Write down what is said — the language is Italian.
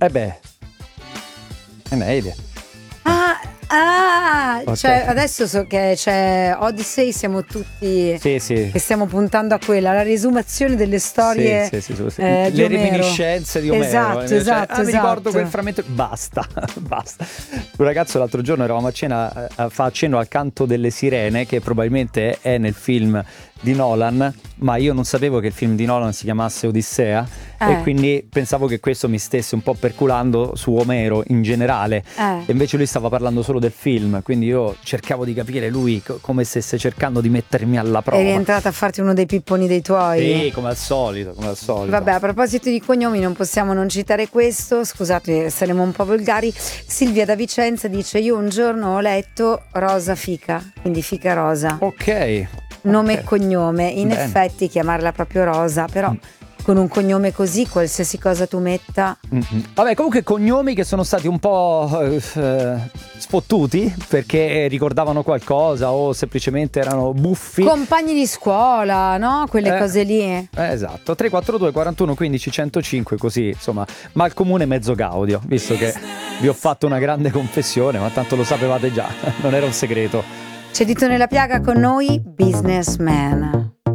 beh, è meglio. Okay. Cioè adesso so che c'è Odyssey, siamo tutti Sì. che stiamo puntando a quella, la riesumazione delle storie Sì. di Le Omero. reminiscenze di Omero. Esatto. Mi ricordo quel frammento. Basta. Un ragazzo l'altro giorno eravamo a cena, fa accenno al Canto delle Sirene, che probabilmente è nel film di Nolan, ma io non sapevo che il film di Nolan si chiamasse Odissea, e quindi pensavo che questo mi stesse un po' perculando su Omero in generale, e invece lui stava parlando solo del film, quindi io cercavo di capire lui come stesse cercando di mettermi alla prova. È rientrata a farti uno dei pipponi dei tuoi. Sì, come al solito. Vabbè, a proposito di cognomi non possiamo non citare questo, scusate, saremo un po' volgari. Silvia da Vicenza dice: io un giorno ho letto Rosa Fica, quindi Fica Rosa. Ok. Nome e cognome, in Bene. effetti chiamarla proprio Rosa, però con un cognome così qualsiasi cosa tu metta. Vabbè, comunque cognomi che sono stati un po' sfottuti perché ricordavano qualcosa o semplicemente erano buffi. Compagni di scuola, no? Quelle cose lì. Esatto, 342 41 15 105, così insomma, mal comune mezzo gaudio, visto che vi ho fatto una grande confessione, ma tanto lo sapevate già, non era un segreto. C'è Dito nella piaga, con noi Businessman.